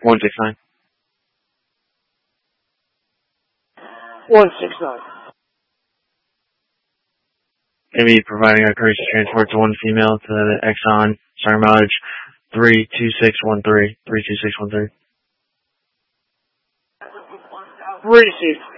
169. 169. Going to be providing a courtesy transport to one female to the Exxon, starting mileage 32613. 32613. Received.